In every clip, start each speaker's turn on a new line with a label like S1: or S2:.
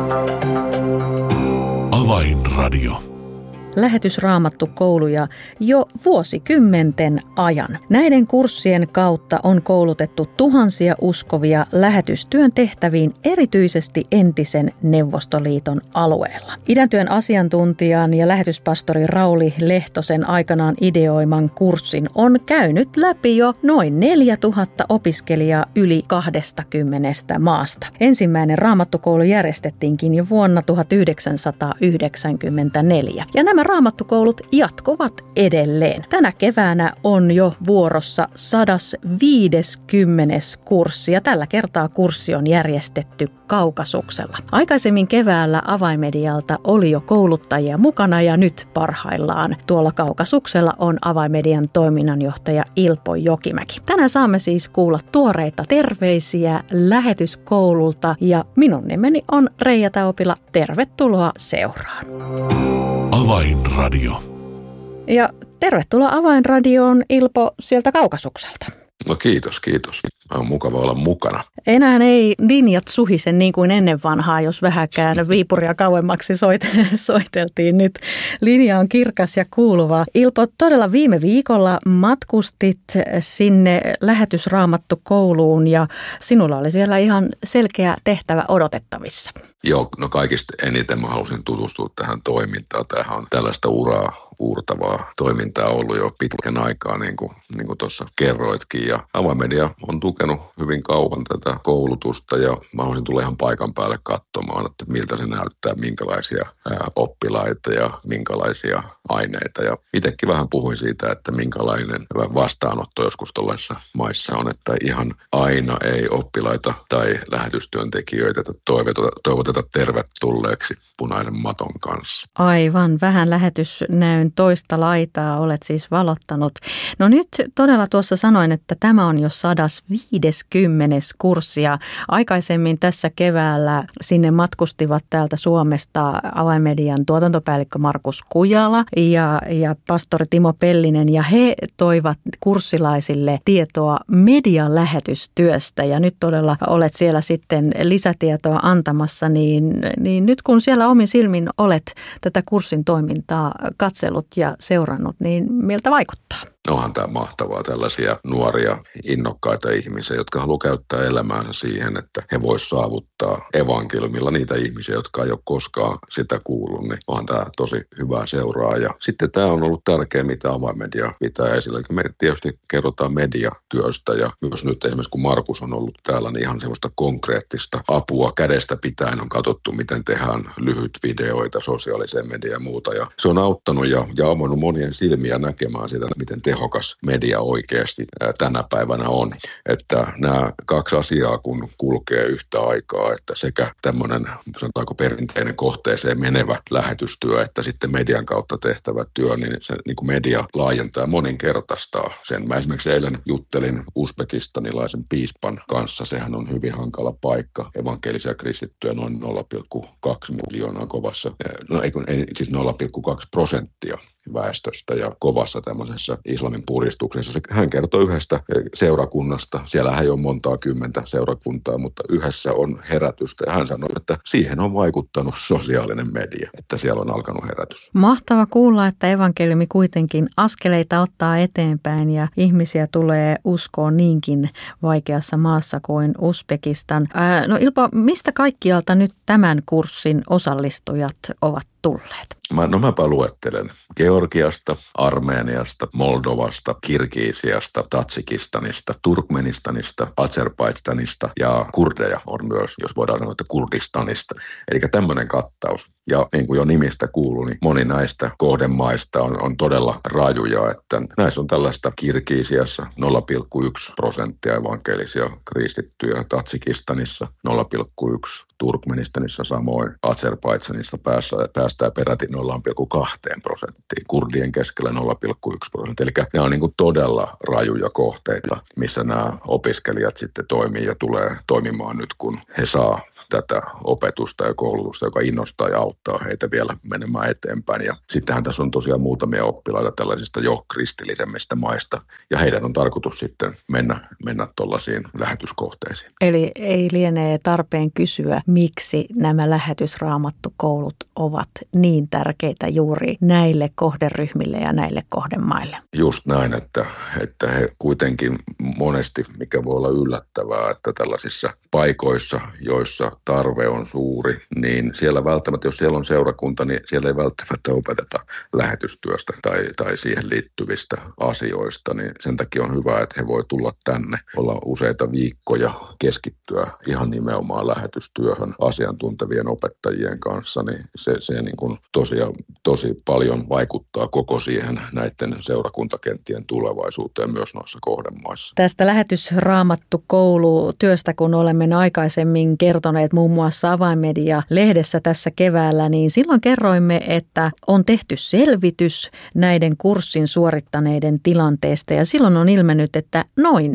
S1: Avainradio.
S2: Lähetysraamattukouluja jo vuosikymmenten ajan. Näiden kurssien kautta on koulutettu tuhansia uskovia lähetystyön tehtäviin erityisesti entisen Neuvostoliiton alueella. Idäntyön asiantuntijan ja lähetyspastori Rauli Lehtosen aikanaan ideoiman kurssin on käynyt läpi jo noin 4000 opiskelijaa yli 20 maasta. Ensimmäinen raamattukoulu järjestettiinkin jo vuonna 1994. Ja nämä raamattukoulut jatkuvat edelleen. Tänä keväänä on jo vuorossa 150. kurssi ja tällä kertaa kurssi on järjestetty Kaukasuksella. Aikaisemmin keväällä Avainmedialta oli jo kouluttajia mukana ja nyt parhaillaan tuolla Kaukasuksella on Avainmedian toiminnanjohtaja Ilpo Jokimäki. Tänään saamme siis kuulla tuoreita terveisiä lähetyskoululta ja minun nimeni on Reija Taupila. Tervetuloa seuraan.
S1: Avainradio.
S2: Ja tervetuloa Avainradioon, Ilpo, sieltä Kaukasukselta.
S3: No kiitos. On mukava olla mukana.
S2: Enää ei linjat suhise niin kuin ennen vanhaa, jos vähäkään Viipuria kauemmaksi soiteltiin. Nyt linja on kirkas ja kuuluva. Ilpo, todella viime viikolla matkustit sinne lähetysraamattukouluun ja sinulla oli siellä ihan selkeä tehtävä odotettavissa.
S3: Joo, no kaikista eniten mä halusin tutustua tähän toimintaan. Tämähän on tällaista uurtavaa toimintaa ollut jo pitkän aikaa, niin kuin tuossa kerroitkin. Ja Avainmedia on tukenut hyvin kauan tätä koulutusta ja mä halusin tulla ihan paikan päälle katsomaan, että miltä se näyttää, minkälaisia oppilaita ja minkälaisia aineita. Ja itsekin vähän puhuin siitä, että minkälainen vastaanotto joskus tuollaisissa maissa on, että ihan aina ei oppilaita tai lähetystyöntekijöitä toivoteta tervetulleeksi punaisen maton kanssa.
S2: Aivan, vähän lähetysnäyn toista laitaa olet siis valottanut. No nyt todella tuossa sanoin, että tämä on jo 150. kurssi ja aikaisemmin tässä keväällä sinne matkustivat täältä Suomesta Avainmedian tuotantopäällikkö Markus Kujala ja pastori Timo Pellinen ja he toivat kurssilaisille tietoa median lähetystyöstä ja nyt todella olet siellä sitten lisätietoa antamassa, niin nyt kun siellä omin silmin olet tätä kurssin toimintaa katsellut ja seurannut, niin miltä vaikuttaa?
S3: Onhan tämä mahtavaa, tällaisia nuoria, innokkaita ihmisiä, jotka haluaa käyttää elämäänsä siihen, että he voisivat saavuttaa evankeliumilla niitä ihmisiä, jotka ei ole koskaan sitä kuullut, niin onhan tämä tosi hyvää seuraa. Ja sitten tämä on ollut tärkeä, mitä Avainmedia pitää esillä. Eli me tietysti kerrotaan mediatyöstä ja myös nyt esimerkiksi kun Markus on ollut täällä, niin ihan semmoista konkreettista apua kädestä pitäen on katsottu, miten tehdään lyhyt videoita sosiaaliseen mediaan ja muuta. Ja se on auttanut ja avannut monien silmiä näkemään sitä, miten tehokas media oikeasti tänä päivänä on. Että nämä kaksi asiaa, kun kulkee yhtä aikaa, että sekä tämmöinen, sanotaanko perinteinen kohteeseen menevä lähetystyö, että sitten median kautta tehtävä työ, niin se niin kuin media laajentaa moninkertaistaa sen. Mä esimerkiksi eilen juttelin uzbekistanilaisen piispan kanssa. Sehän on hyvin hankala paikka. Evankelisia kristittyjä noin 0,2 miljoonaa kovassa, siis 0,2% väestöstä ja kovassa tämmöisessä islamin puristuksessa. Hän kertoi yhdestä seurakunnasta. Siellähän ei ole montaa kymmentä seurakuntaa, mutta yhdessä on herätystä. Ja hän sanoi, että siihen on vaikuttanut sosiaalinen media, että siellä on alkanut herätys.
S2: Mahtava kuulla, että evankeliumi kuitenkin askeleita ottaa eteenpäin ja ihmisiä tulee uskoon niinkin vaikeassa maassa kuin Uzbekistan. No Ilpo, mistä kaikkialta nyt tämän kurssin osallistujat ovat tulleet?
S3: Mäpä luettelen Georgiasta, Armeniasta, Moldovasta, Kirgisiasta, Tatsikistanista, Turkmenistanista, Azerbaidžanista ja kurdeja on myös, jos voidaan sanoa, että Kurdistanista. Eli tämmöinen kattaus. Ja niin kuin jo nimistä kuuluu, niin moni näistä kohdemaista on todella rajuja, että näissä on tällaista Kirgisiassa 0,1% evankelisia kristittyjä, Tatsikistanissa 0,1%, Turkmenistanissa samoin, Azerbaidžanissa päästään peräti 0,2%, kurdien keskellä 0,1%. Eli ne on niin kuin todella rajuja kohteita, missä nämä opiskelijat sitten toimii ja tulee toimimaan nyt, kun he saa tätä opetusta ja koulutusta, joka innostaa ja auttaa heitä vielä menemään eteenpäin. Ja sittenhän tässä on tosiaan muutamia oppilaita tällaisista jo kristillisemmistä maista, ja heidän on tarkoitus sitten mennä tuollaisiin lähetyskohteisiin.
S2: Eli ei lienee tarpeen kysyä, miksi nämä lähetysraamattukoulut ovat niin tärkeitä juuri näille kohderyhmille ja näille kohdemaille.
S3: Just näin, että he kuitenkin monesti, mikä voi olla yllättävää, että tällaisissa paikoissa, joissa tarve on suuri, niin siellä välttämättä, jos siellä on seurakunta, niin siellä ei välttämättä opeteta lähetystyöstä tai siihen liittyvistä asioista, niin sen takia on hyvä, että he voi tulla tänne, olla useita viikkoja, keskittyä ihan nimenomaan lähetystyöhön asiantuntevien opettajien kanssa, niin se niin kuin tosi paljon vaikuttaa koko siihen näiden seurakuntakenttien tulevaisuuteen myös noissa kohdemaissa.
S2: Tästä lähetysraamattukoulutyöstä, kun olemme aikaisemmin kertoneet muun muassa Avainmedia-lehdessä tässä keväällä, niin silloin kerroimme, että on tehty selvitys näiden kurssin suorittaneiden tilanteesta ja silloin on ilmennyt, että noin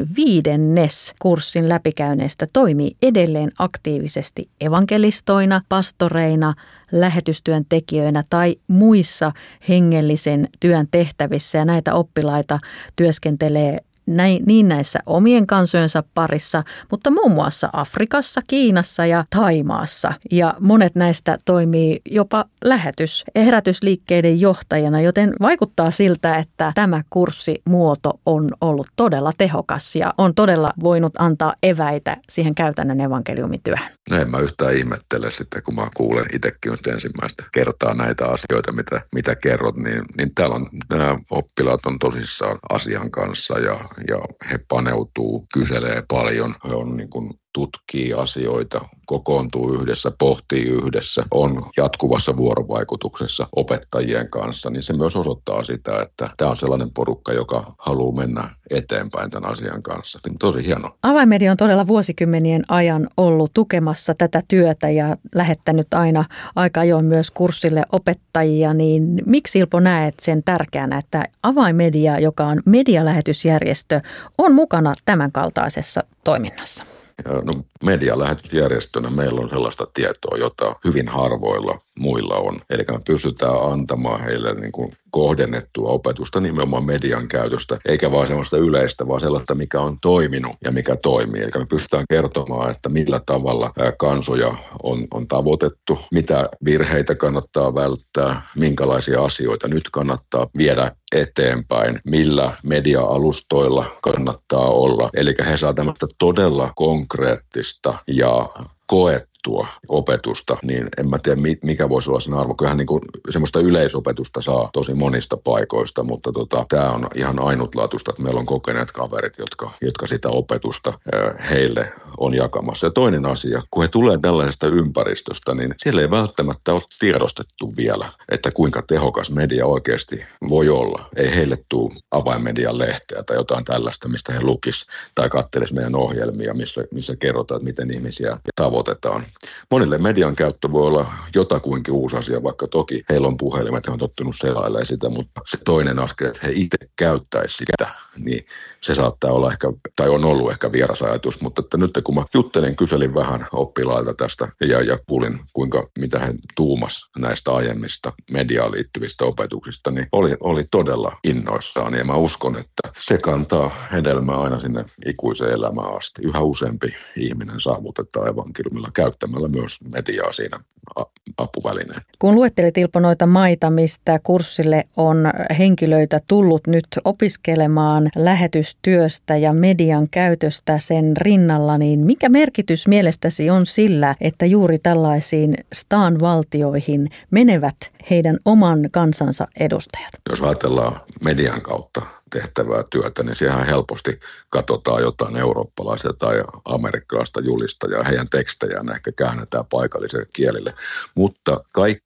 S2: 1/5 kurssin läpikäyneistä toimii edelleen aktiivisesti evankelistoina, pastoreina, lähetystyön tekijöinä tai muissa hengellisen työn tehtävissä ja näitä oppilaita työskentelee niin näissä omien kansojensa parissa, mutta muun muassa Afrikassa, Kiinassa ja Thaimaassa. Ja monet näistä toimii jopa herätysliikkeiden johtajana, joten vaikuttaa siltä, että tämä kurssimuoto on ollut todella tehokas ja on todella voinut antaa eväitä siihen käytännön evankeliumityöhön.
S3: En mä yhtään ihmettele sitten, kun mä kuulen itsekin nyt ensimmäistä kertaa näitä asioita, mitä kerrot, niin täällä on nämä oppilaat on tosissaan asian kanssa ja he paneutuu, kyselee paljon, he on niin kuin tutkii asioita, kokoontuu yhdessä, pohtii yhdessä, on jatkuvassa vuorovaikutuksessa opettajien kanssa, niin se myös osoittaa sitä, että tämä on sellainen porukka, joka haluaa mennä eteenpäin tämän asian kanssa. Niin tosi hienoa.
S2: Avainmedia on todella vuosikymmenien ajan ollut tukemassa tätä työtä ja lähettänyt aika ajoin myös kurssille opettajia, niin miksi Ilpo näet sen tärkeänä, että Avainmedia, joka on medialähetysjärjestö, on mukana tämän kaltaisessa toiminnassa?
S3: No, medialähetysjärjestönä meillä on sellaista tietoa, jota hyvin harvoilla muilla on. Eli me pystytään antamaan heille niin kuin kohdennettua opetusta nimenomaan median käytöstä, eikä vaan sellaista yleistä, vaan sellaista, mikä on toiminut ja mikä toimii. Eli me pystytään kertomaan, että millä tavalla kansoja on tavoitettu, mitä virheitä kannattaa välttää, minkälaisia asioita nyt kannattaa viedä eteenpäin, millä media-alustoilla kannattaa olla. Eli he saa tämmöistä todella konkreettista ja koettua opetusta, niin en mä tiedä mikä voisi olla sen arvo. Kyllähän niin kuin semmoista yleisopetusta saa tosi monista paikoista, mutta tämä on ihan ainutlaatuista, että meillä on kokeneet kaverit, jotka sitä opetusta heille on jakamassa. Ja toinen asia, kun he tulee tällaisesta ympäristöstä, niin siellä ei välttämättä ole tiedostettu vielä, että kuinka tehokas media oikeasti voi olla. Ei heille tule Avainmedian lehteä tai jotain tällaista, mistä he lukis tai kattelisi meidän ohjelmia, missä kerrotaan, että miten ihmisiä tavoitetaan. Monille median käyttö voi olla jotakuinkin uusi asia, vaikka toki heillä on puhelimet, he on tottunut selailemaan sitä, mutta se toinen askel, että he itse käyttäisi sitä, niin se saattaa olla ehkä, tai on ollut ehkä vieras ajatus, mutta että nyt kun mä kyselin vähän oppilailta tästä ja kuulin, mitä he tuumas näistä aiemmista mediaan liittyvistä opetuksista, niin oli todella innoissaan ja mä uskon, että se kantaa hedelmää aina sinne ikuiseen elämään asti. Yhä useampi ihminen saavutetaan evankeliumilla käyttämällä myös mediaa siinä apuvälineen.
S2: Kun luettelit Ilpo noita maita, mistä kurssille on henkilöitä tullut nyt opiskelemaan lähetystyöstä ja median käytöstä sen rinnalla, niin mikä merkitys mielestäsi on sillä, että juuri tällaisiin staan-valtioihin menevät heidän oman kansansa edustajat?
S3: Jos ajatellaan median kautta tehtävää työtä, niin siihen helposti katsotaan jotain eurooppalaisia tai amerikkalaista julistajaa, heidän tekstejään ehkä käännetään paikalliselle kielille. Mutta kaikkein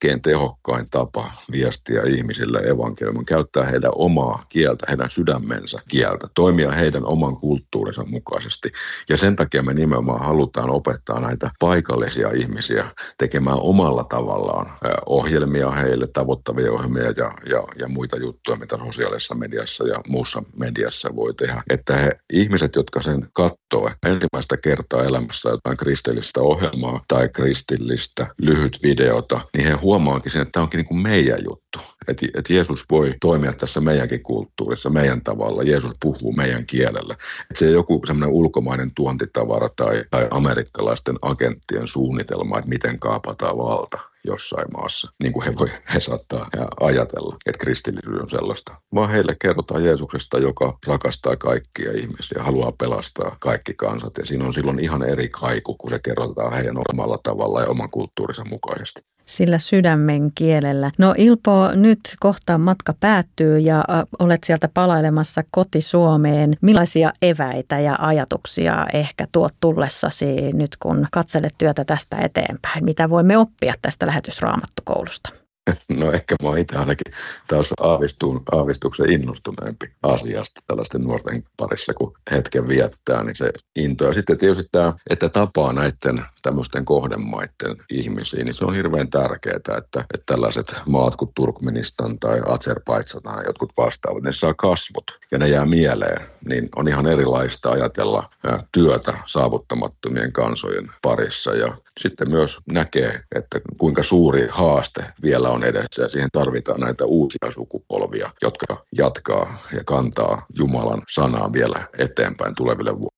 S3: kaikkein tehokkain tapa viestiä ihmisille evankeliumin, käyttää heidän omaa kieltä, heidän sydämensä kieltä, toimia heidän oman kulttuurinsa mukaisesti. Ja sen takia me nimenomaan halutaan opettaa näitä paikallisia ihmisiä tekemään omalla tavallaan ohjelmia heille, tavoittavia ohjelmia ja muita juttuja, mitä sosiaalisessa mediassa ja muussa mediassa voi tehdä. Että ihmiset, jotka sen katsoo ensimmäistä kertaa elämässä jotain kristillistä ohjelmaa tai kristillistä lyhyt videota, niin he huomaakin sen, että tämä onkin niin kuin meidän juttu. Että Jeesus voi toimia tässä meidänkin kulttuurissa, meidän tavalla. Jeesus puhuu meidän kielellä. Että se ei joku semmoinen ulkomainen tuontitavara tai amerikkalaisten agenttien suunnitelma, että miten kaapataan valta jossain maassa, niin kuin he saattaa ajatella, että kristillisyys on sellaista. Vaan heille kerrotaan Jeesuksesta, joka rakastaa kaikkia ihmisiä, haluaa pelastaa kaikki kansat. Ja siinä on silloin ihan eri kaiku, kun se kerrotaan heidän omalla tavalla ja oman kulttuurinsa mukaisesti.
S2: Sillä sydämen kielellä. No Ilpo, nyt kohta matka päättyy ja olet sieltä palailemassa koti-Suomeen. Millaisia eväitä ja ajatuksia ehkä tuot tullessasi nyt, kun katselet työtä tästä eteenpäin? Mitä voimme oppia tästä lähetysraamattukoulusta?
S3: No ehkä mä oon itse ainakin taas aavistuksen innostuneempi asiasta tällaisten nuorten parissa, kun hetken viettää, niin se into. Ja sitten tietysti tämä, että tapaa näiden tämmöisten kohdemaiden ihmisiä, niin se on hirveän tärkeää, että tällaiset maat kuin Turkmenistan tai Azerbaidžan tai jotkut vastaavat, ne saa kasvot ja ne jää mieleen, niin on ihan erilaista ajatella työtä saavuttamattomien kansojen parissa ja sitten myös näkee, että kuinka suuri haaste vielä on edessä ja siihen tarvitaan näitä uusia sukupolvia, jotka jatkaa ja kantaa Jumalan sanaa vielä eteenpäin tuleville vuosille.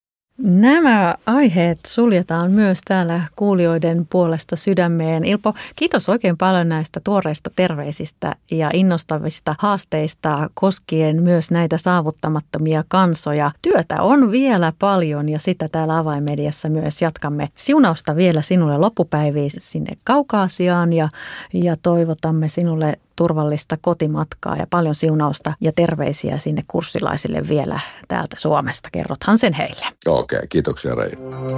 S2: Nämä aiheet suljetaan myös täällä kuulijoiden puolesta sydämeen. Ilpo, kiitos oikein paljon näistä tuoreista terveisistä ja innostavista haasteista koskien myös näitä saavuttamattomia kansoja. Työtä on vielä paljon ja sitä täällä Avainmediassa myös jatkamme. Siunausta vielä sinulle loppupäiviin sinne Kaukaasiaan ja toivotamme sinulle turvallista kotimatkaa ja paljon siunausta ja terveisiä sinne kurssilaisille vielä täältä Suomesta. Kerrothan sen heille.
S3: Okei, kiitoksia Reija.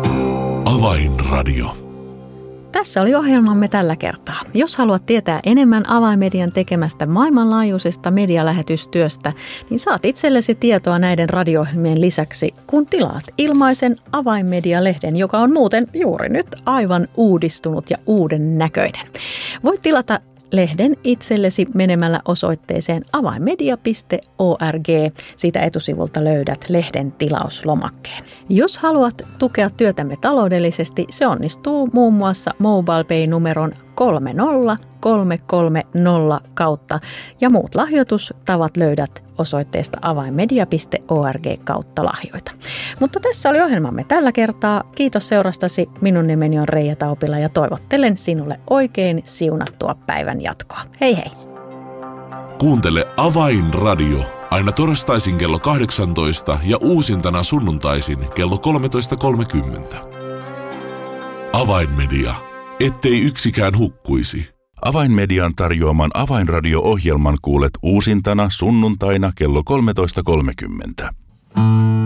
S1: Avainradio.
S2: Tässä oli ohjelmamme tällä kertaa. Jos haluat tietää enemmän Avainmedian tekemästä maailmanlaajuisesta medialähetystyöstä, niin saat itsellesi tietoa näiden radio-ohjelmien lisäksi, kun tilaat ilmaisen Avainmedia-lehden, joka on muuten juuri nyt aivan uudistunut ja uuden näköinen. Voit tilata lehden itsellesi menemällä osoitteeseen avainmedia.org. Siitä etusivulta löydät lehden tilauslomakkeen. Jos haluat tukea työtämme taloudellisesti, se onnistuu muun muassa MobilePay-numeron 30330 kautta ja muut lahjoitustavat löydät osoitteesta avainmedia.org/lahjoita. Mutta tässä oli ohjelmamme tällä kertaa. Kiitos seurastasi. Minun nimeni on Reija Taupila ja toivottelen sinulle oikein siunattua päivän jatkoa. Hei hei!
S1: Kuuntele Avainradio aina torstaisin kello 18 ja uusintana sunnuntaisin kello 13.30. Avainmedia. Ettei yksikään hukkuisi.
S4: Avainmedian tarjoaman Avainradio-ohjelman kuulet uusintana sunnuntaina kello 13.30.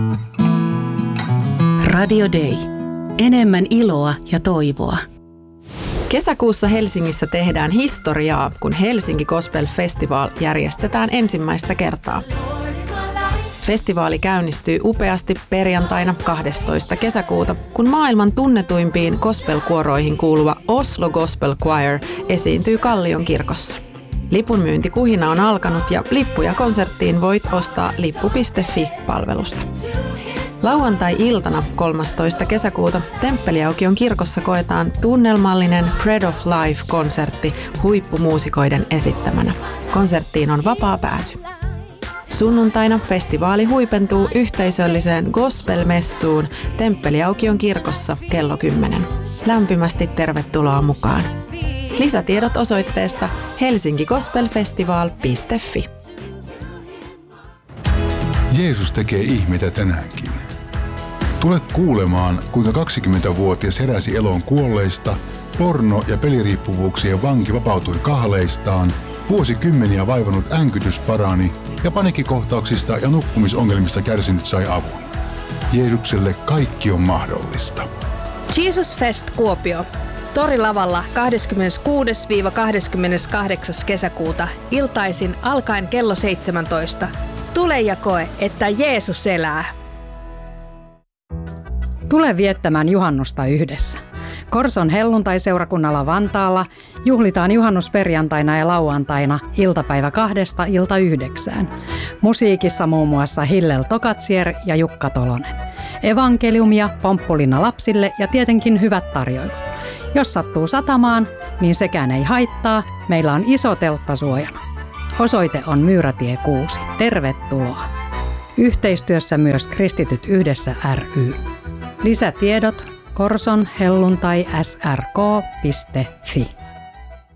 S5: Radio Day. Enemmän iloa ja toivoa.
S6: Kesäkuussa Helsingissä tehdään historiaa, kun Helsinki Gospel Festival järjestetään ensimmäistä kertaa. Festivaali käynnistyy upeasti perjantaina 12. kesäkuuta, kun maailman tunnetuimpiin gospel-kuoroihin kuuluva Oslo Gospel Choir esiintyy Kallion kirkossa. Lipunmyyntikuhina on alkanut ja lippuja konserttiin voit ostaa lippu.fi-palvelusta. Lauantai-iltana 13. kesäkuuta Temppeliaukion kirkossa koetaan tunnelmallinen Bread of Life-konsertti huippumuusikoiden esittämänä. Konserttiin on vapaa pääsy. Sunnuntaina festivaali huipentuu yhteisölliseen gospel-messuun Temppeliaukion kirkossa kello 10. Lämpimästi tervetuloa mukaan. Lisätiedot osoitteesta helsinkigospelfestival.fi.
S7: Jeesus tekee ihmeitä tänäänkin. Tule kuulemaan, kuinka 20-vuotias heräsi eloon kuolleista, porno- ja peliriippuvuuksien vanki vapautui kahleistaan, vuosikymmeniä vaivannut änkytys parani ja paniikkikohtauksista ja nukkumisongelmista kärsinyt sai avun. Jeesukselle kaikki on mahdollista.
S8: Jesus Fest Kuopio. Torilavalla 26-28. kesäkuuta iltaisin alkaen kello 17. Tule ja koe, että Jeesus elää.
S9: Tule viettämään juhannusta yhdessä. Korson helluntaiseurakunnalla Vantaalla juhlitaan juhannusperjantaina ja lauantaina iltapäivä 2–9. Musiikissa muun muassa Hillel Tokatsier ja Jukka Tolonen. Evankeliumia, pomppulinna lapsille ja tietenkin hyvät tarjoilut. Jos sattuu satamaan, niin sekään ei haittaa. Meillä on iso teltta suojana. Osoite on Myyrätie 6. Tervetuloa. Yhteistyössä myös Kristityt yhdessä ry. Lisätiedot Korson helluntai srk.fi.